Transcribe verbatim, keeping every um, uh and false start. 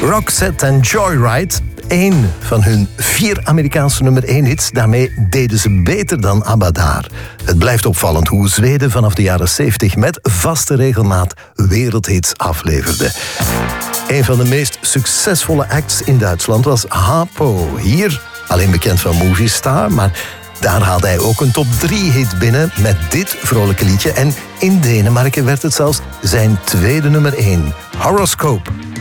Roxette en Joyride, één van hun vier Amerikaanse nummer één hits. Daarmee deden ze beter dan ABBA daar. Het blijft opvallend hoe Zweden vanaf de jaren zeventig met vaste regelmaat wereldhits afleverde. Een van de meest succesvolle acts in Duitsland was Harpo. Hier alleen bekend van Movie Star, maar daar haalde hij ook een top drie hit binnen met dit vrolijke liedje. En in Denemarken werd het zelfs zijn tweede nummer één. Horoscope.